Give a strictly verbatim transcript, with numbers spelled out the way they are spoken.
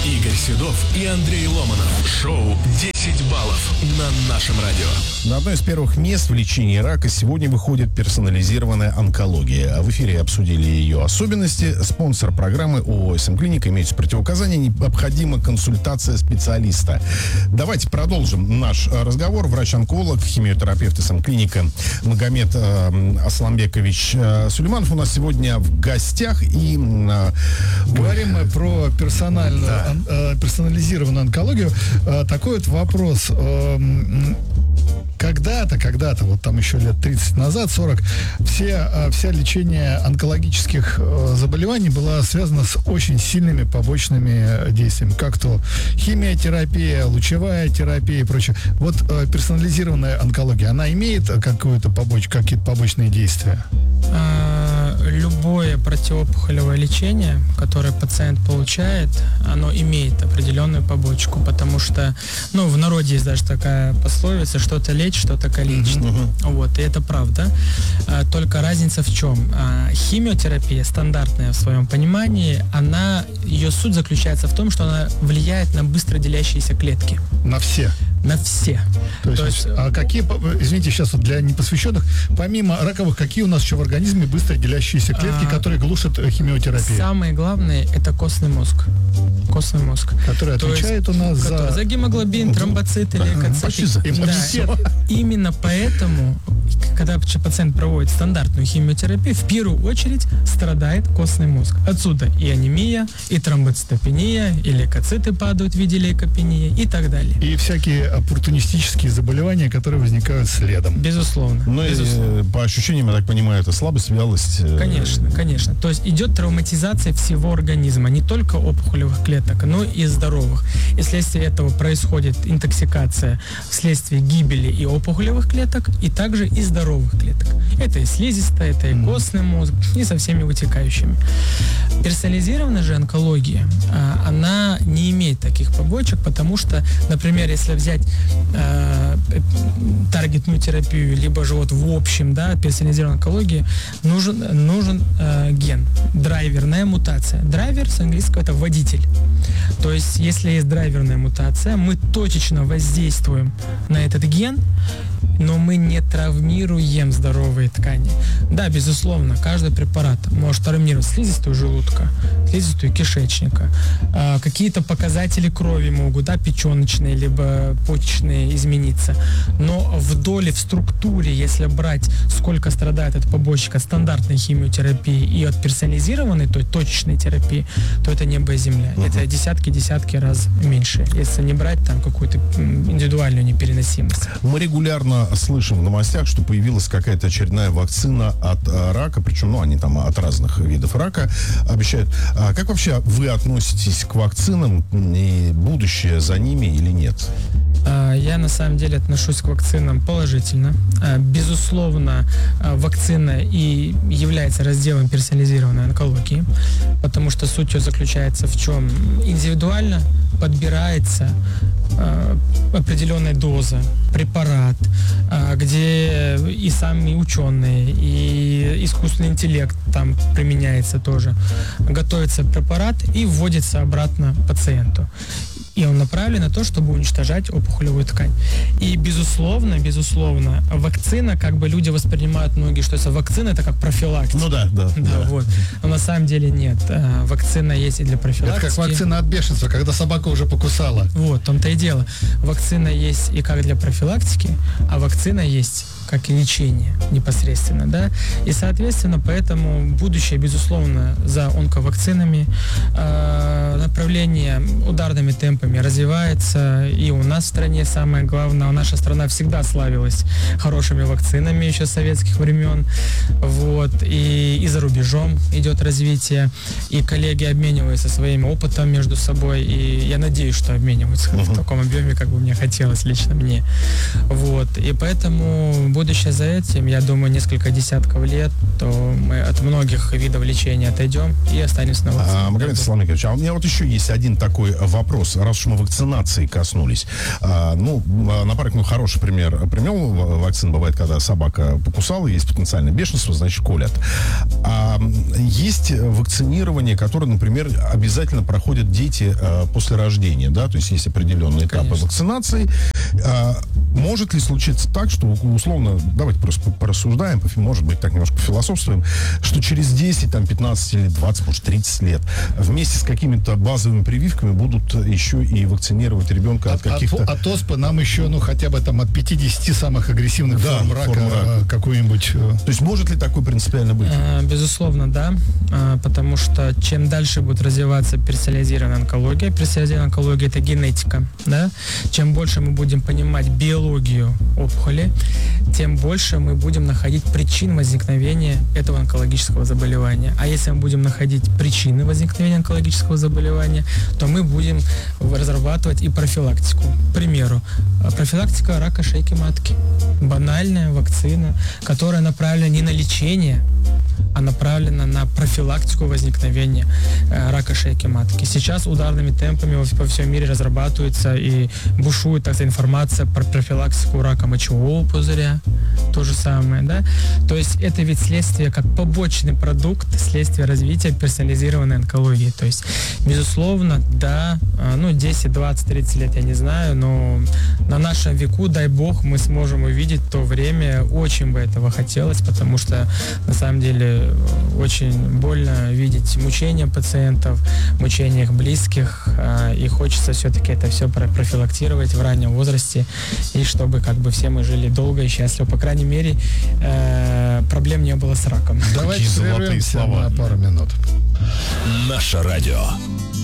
Игорь Седов и Андрей Ломанов. Шоу «десять баллов» на нашем радио. На одно из первых мест в лечении рака сегодня выходит персонализированная онкология. В эфире обсудили ее особенности. Спонсор программы ООО «СМ Клиника». Имеются противопоказания, необходима консультация специалиста. Давайте продолжим наш разговор. Врач-онколог, химиотерапевт СМ Клиника Магомед э, Асламбекович э, Сулейманов у нас сегодня в гостях. И э, говорим мы про персональную, да. э, персонализированную онкологию. Э, такой вот вопрос. Э, Когда-то, когда-то, вот там еще лет тридцать назад, сорок, все, все лечение онкологических заболеваний было связано с очень сильными побочными действиями, как то химиотерапия, лучевая терапия и прочее. Вот персонализированная онкология, она имеет какую-то побоч, какие-то побочные действия? Любое противоопухолевое лечение, которое пациент получает, оно имеет определенную побочку, потому что, ну, в народе есть даже такая пословица: что-то лечит, что-то калечит. Uh-huh. Вот, и это правда. А, только разница в чем? А, химиотерапия, стандартная в своем понимании, она, ее суть заключается в том, что она влияет на быстро делящиеся клетки. На все? На все. То есть, То есть, а какие, извините, сейчас вот для непосвященных, помимо раковых, какие у нас еще в организме быстро делящиеся клетки, а, которые глушат химиотерапию? Самое главное — это костный мозг. Костный мозг. Который отвечает есть, у нас за... за гемоглобин, тромбоциты, лейкоциты. Да, именно поэтому, когда пациент проводит стандартную химиотерапию, в первую очередь страдает костный мозг. Отсюда и анемия, и тромбоцитопения, и лейкоциты падают в виде лейкопении и так далее. И всякие оппортунистические заболевания, которые возникают следом. Безусловно. Ну и по ощущениям, я так понимаю, это слабость, вялость. Конечно, конечно. То есть идет травматизация всего организма, не только опухолевых клеток, но и здоровых. И вследствие этого происходит интоксикация вследствие гибели и опухолевых клеток, и также и здоровых клеток. Это и слизистая, это и костный мозг, и со всеми вытекающими. Персонализированная же онкология, она не имеет таких побочек, потому что, например, если взять э, таргетную терапию, либо же вот в общем, да, персонализированной онкологии, нужен, нужен э, ген, драйверная мутация. Драйвер с английского — это водитель. То есть, если есть драйверная мутация, мы точечно воздействуем на этот ген, но мы не травмируем здоровые ткани. Да, безусловно, каждый препарат может травмировать слизистую желудка, слизистую кишечника. А, какие-то показатели крови могут, да, печеночные, либо почечные измениться. Но в доле, в структуре, если брать, сколько страдает от побочек от стандартной химиотерапии и от персонализированной, то есть точечной терапии, то это небо и земля. Uh-huh. Это десятки-десятки раз меньше, если не брать там какую-то индивидуальную непереносимость. Мы регулярно слышим в новостях, что появилась какая-то очередная вакцина от а, рака, причем, ну, они там от разных видов рака обещают. А как вообще вы относитесь к вакцинам, и будущее за ними или нет? Я на самом деле отношусь к вакцинам положительно. Безусловно, вакцина и является разделом персонализированной онкологии, потому что суть ее заключается в чем? Индивидуально подбирается определенная доза, препарат, где и сами ученые, и искусственный интеллект там применяется тоже. Готовится препарат и вводится обратно пациенту. И он направлен на то, чтобы уничтожать опухолевую ткань. И, безусловно, безусловно, вакцина, как бы люди воспринимают многие, что это вакцина, это как профилактика. Ну да, да. Да, да. Вот. Но на самом деле нет. Вакцина есть и для профилактики. Это как вакцина от бешенства, когда собака уже покусала. Вот, в том-то и дело. Вакцина есть и как для профилактики, а вакцина есть как и лечение непосредственно, да. И, соответственно, поэтому будущее, безусловно, за онковакцинами. Э, направление ударными темпами развивается и у нас в стране. Самое главное, наша страна всегда славилась хорошими вакцинами еще с советских времен. Вот. И, и за рубежом идет развитие. И коллеги обмениваются своим опытом между собой. И я надеюсь, что обмениваются uh-huh. в таком объеме, как бы мне хотелось лично мне. Вот. И поэтому будущее за этим, я думаю, несколько десятков лет, то мы от многих видов лечения отойдем и останемся на вакцине. А, Магомед Асламбекович, а у меня вот еще есть один такой вопрос, раз уж мы вакцинации коснулись. А, ну, например, ну, хороший пример. Примел вакцин бывает, когда собака покусала, есть потенциальное бешенство, значит, колят. А есть вакцинирование, которое, например, обязательно проходят дети а, после рождения, да, то есть есть определенные этапы Конечно. вакцинации. А, может ли случиться так, что, условно, давайте просто порассуждаем, может быть, так немножко философствуем, что через десять, там, пятнадцать или двадцать, может, тридцать лет вместе с какими-то базовыми прививками будут еще и вакцинировать ребенка от, От, каких-то... от, от оспы нам еще, ну, хотя бы там от пятидесяти самых агрессивных Да, форм рака, форм рака. какой-нибудь... То есть может ли такое принципиально быть? Э, Безусловно, да, Э, потому что чем дальше будет развиваться персонализированная онкология, персонализированная онкология — это генетика, да, чем больше мы будем понимать биологию опухоли, тем больше мы будем находить причин возникновения этого онкологического заболевания. А если мы будем находить причины возникновения онкологического заболевания, то мы будем разрабатывать и профилактику. К примеру, профилактика рака шейки матки. Банальная вакцина, которая направлена не на лечение, а направлена на профилактику возникновения э, рака шейки матки. Сейчас ударными темпами во, по всем мире разрабатывается и бушует, так сказать, информация про профилактику рака мочевого пузыря. То же самое, да? То есть это ведь следствие, как побочный продукт следствия развития персонализированной онкологии. То есть, безусловно, да, э, ну, десять, двадцать, тридцать лет, я не знаю, но на нашем веку, дай бог, мы сможем увидеть то время. Очень бы этого хотелось, потому что, на самом деле, очень больно видеть мучения пациентов, мучения их близких, и хочется все-таки это все профилактировать в раннем возрасте, и чтобы как бы все мы жили долго и счастливо. По крайней мере, проблем не было с раком. Давайте Какие золотые прервемся слова. на пару минут. Наше радио.